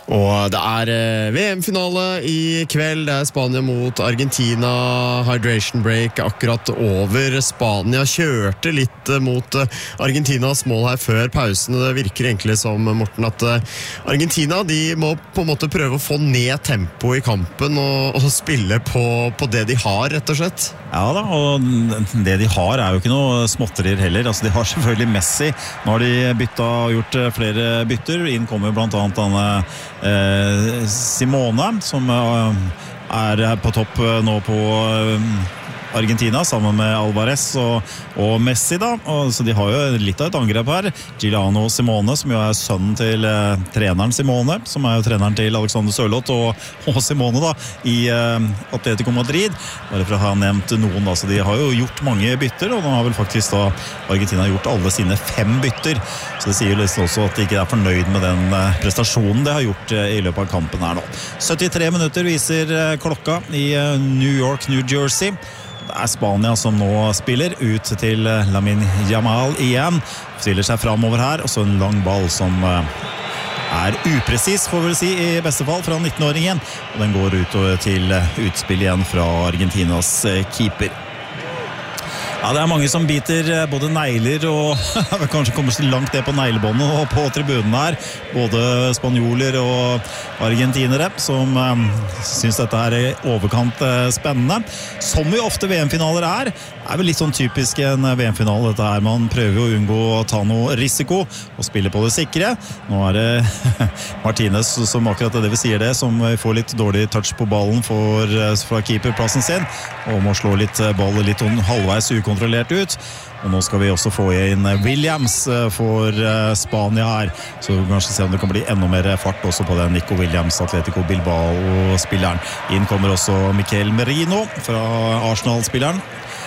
Og det VM-finale i kveld. Det Spania mot Argentina. Hydration break akkurat over. Spania kjørte litt mot Argentinas mål her før pausen. Det virker egentlig som, Morten, at Argentina de må på en måte prøve å få ned tempo i kampen og spille på det de har, rett og slett. Ja da, og det de har jo ikke noe småtterier heller. Altså, de har selvfølgelig Messi. Nå har de gjort flere bytter. Inn kommer blant annet denne Simone, som på topp nå på Argentina, sammen med Alvarez og Messi da, så de har jo litt av et angrep her. Giuliano Simone, som jo sønnen til treneren Simone, som jo treneren til Alexander Sørloth og Simone da, i Atletico Madrid. Bare for å ha nevnt noen da, så de har jo gjort mange bytter, og nå har vel faktisk da Argentina gjort alle sine 5 bytter, så det sier jo liksom også at de ikke fornøyd med den prestasjonen de har gjort i løpet av kampen her nå. 73 minutter viser klokka i New York, New Jersey. Det Spania som nå spiller ut til Lamine Yamal igjen. Stiller seg fremover her, og så en lang ball som upresis, får vi vel si, i beste fall fra 19-åringen. Og den går ut til utspill igjen fra Argentinas keeper. Ja, det mange som biter både negler og kanskje kommer så langt det på neglebåndet og på tribunen her. Både spanjoler og argentinere som synes dette her overkant spennende. Som jo ofte VM-finaler vel litt sånn typisk en VM-finale dette her. Man prøver jo å unngå å ta noe risiko og spille på det sikre. Nå det Martinez som akkurat det vi sier det, som får litt dårlig touch på ballen fra keeperplassen sin, og må slå litt ball litt halvveis ukontrollert ut. Og nå skal vi også få inn Williams for Spania her, så kanskje se om det kan bli enda mer fart også på den Nico Williams, Atletico Bilbao-spilleren. Inn kommer også Mikel Merino fra Arsenal-spilleren.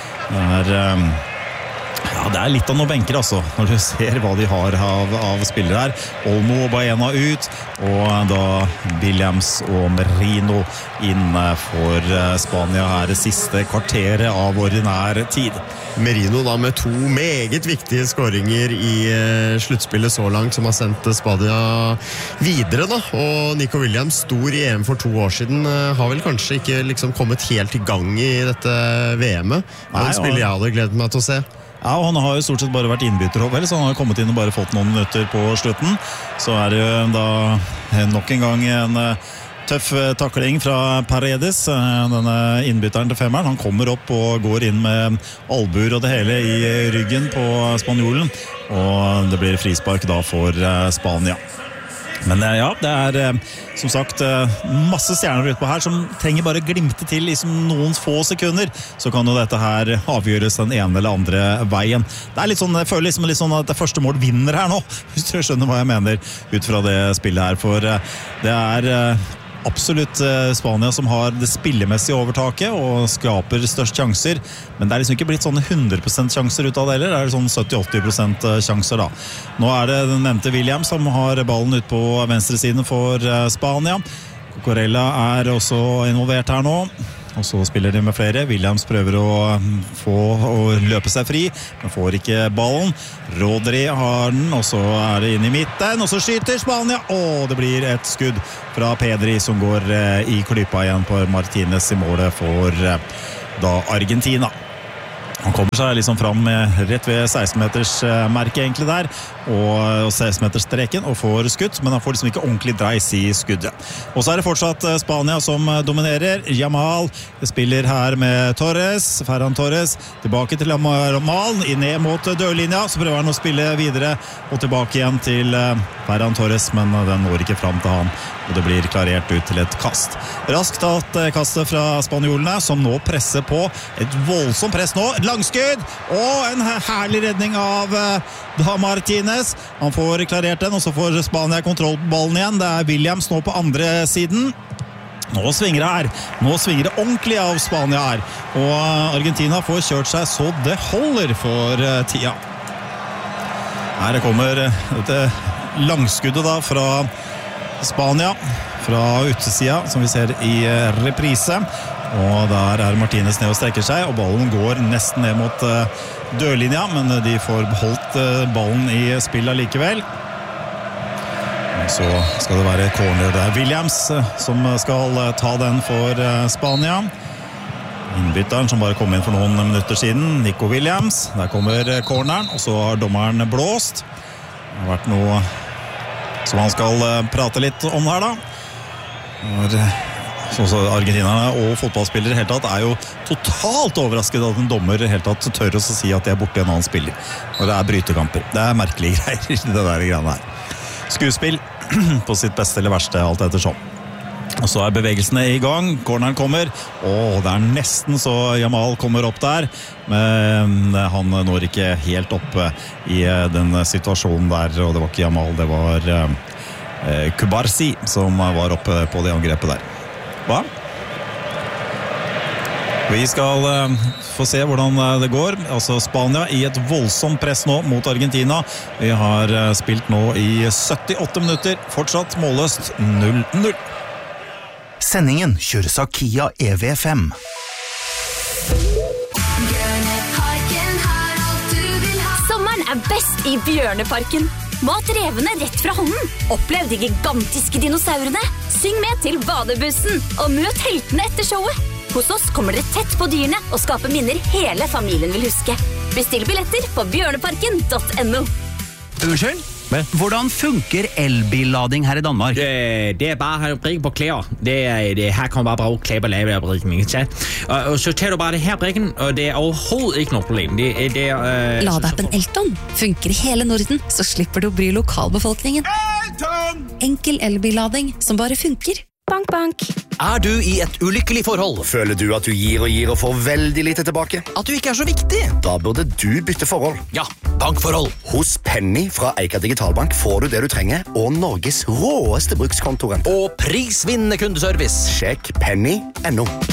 Det litt av noen benker altså, når du ser hva de har av spillere her. Olmo og Baena ut, og da Williams og Merino inn for Spania her det siste kvarteret av ordinær tid. Merino da med 2 meget viktige skåringer i sluttspillet så langt, som har sendt Spania videre da, og Nico Williams, stor i EM for 2 år siden, har vel kanskje ikke liksom kommet helt i gang i dette VM-et. Den spiller jeg hadde gledet meg til å se. Ja, og han har jo stort sett bare vært innbytter, så han har kommet inn og bare fått noen minutter på slutten. Så det jo da nok en gang en tøff takling fra Paredes, denne innbytteren til 5-eren. Han kommer opp og går inn med albuer og det hele i ryggen på spanjolen, og det blir frispark da for Spania. Men ja, det som sagt masse stjerner ute på her som trenger bare glimte til i noen få sekunder, så kan jo dette her avgjøres den ene eller andre veien. Det litt sånn, jeg føler liksom litt sånn at det første mål vinner her nå, hvis du skjønner hva jeg mener ut fra det spillet her, for det absolutt Spania som har det spillemessige overtaket og skaper størst sjanser, men det liksom ikke blitt sånne 100% sjanser ut av det heller, det sånn 70-80% sjanser da. Nå det den nevnte Williams som har ballen ut på venstre siden for Spania. Cucurella også involvert her nå, og så spiller de med flere. Williams prøver å løpe seg fri, men får ikke ballen. Rodri har den, og så det inn i midten, og så skyter Spania, og det blir et skudd fra Pedri som går i klypa igjen på Martinez i målet for da Argentina. Han kommer seg liksom fram rett ved 16-meters merke egentlig der, og 16-meters streken, og får skutt, men han får liksom ikke ordentlig dreis i skuddet. Og så det fortsatt Spania som dominerer. Yamal spiller her med Torres, Ferran Torres, tilbake til Yamal, ned mot dørlinja, så prøver han å spille videre, og tilbake igjen til Ferran Torres, men den når ikke fram til han, og det blir klarert ut til et kast. Raskt tatt kastet fra spanjolene, som nå presser på et voldsomt press nå, et langskudd, og en herlig redning av da Martinez. Han får klarert den, og så får Spania kontroll på ballen igjen. Det Williams nå på andre siden. Nå svinger det her. Nå svinger det ordentlig av Spania her. Og Argentina får kjørt seg så det holder for tida. Her kommer dette langskuddet da fra Spania, fra utesida, som vi ser i reprise. Og der Martinez ned og strekker seg, og ballen går nesten ned mot dørlinja, men de får beholdt ballen i spillet likevel. Så skal det være corner. Det Williams som skal ta den for Spania. Innbytteren som bare kom inn for noen minutter siden, Nico Williams. Der kommer corneren, og så har dommeren blåst. Det har vært noe som han skal prate litt om her da. Så argentinerne og fotballspillere helt tatt jo totalt overrasket at en dommer helt tatt tør å si at de borte en annen spiller. Og det brytekamper. Det merkelige greier, det der greiene her. Skuespill på sitt beste eller verste, alt ettersom. Og så bevegelsene i gang, corneren kommer, og det nesten så Jamal kommer opp der, men han når ikke helt opp i den situasjonen der, og det var ikke Jamal, det var Kubarsi som var oppe på det angrepet der. Hva? Vi skal få se hvordan det går. Altså Spania i et voldsomt press nå mot Argentina. Vi har spilt nå i 78 minutter. Fortsatt målløst 0-0. Sendingen kjøres av Kia EV5. Sommeren best i Bjørneparken. Mat revene rett fra hånden. Opplev de gigantiske dinosaurene. Syng med til badebussen, og møt heltene etter showet. Hos oss kommer dere tett på dyrene og skaper minner hele familien vil huske. Bestill billetter på bjørneparken.no. Unnskyld? Hvordan funker elbillading her i Danmark? Det bare at brikke på klær. Her kan man bare bruke klær på lave brikken, ikke sant? Og så tar du bare det her brikken, og det overhovedet ikke noe problem. Ladeappen Elton funker i hele Norden, så slipper du å bry lokalbefolkningen. Elton! Enkel elbillading som bare funker. Bank, bank. Du i et ulykkelig forhold? Føler du at du gir og får veldig lite tilbake? At du ikke så viktig? Da burde du bytte forhold. Ja, bankforhold. Hos Penny fra Eika Digitalbank får du det du trenger, og Norges råeste brukskontorent. Og prisvinnende kundeservice. Sjekk penny.no.